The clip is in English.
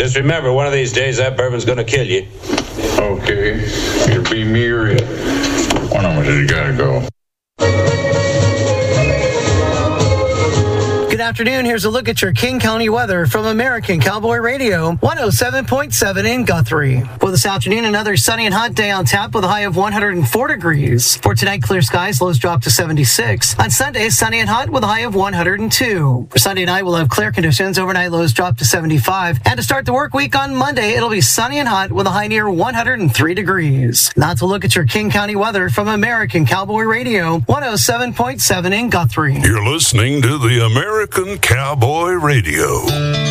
Just remember, one of these days that bourbon's gonna kill you. Okay. It'll be me or it. One of them, you gotta go. Good afternoon. Here's a look at your King County weather from American Cowboy Radio, 107.7 in Guthrie. For this afternoon, another sunny and hot day on tap with a high of 104 degrees. For tonight, clear skies, lows drop to 76. On Sunday, sunny and hot with a high of 102. For Sunday night, we'll have clear conditions. Overnight lows drop to 75. And to start the work week on Monday, it'll be sunny and hot with a high near 103 degrees. Now to look at your King County weather from American Cowboy Radio, 107.7 in Guthrie. You're listening to the American Cowboy Radio.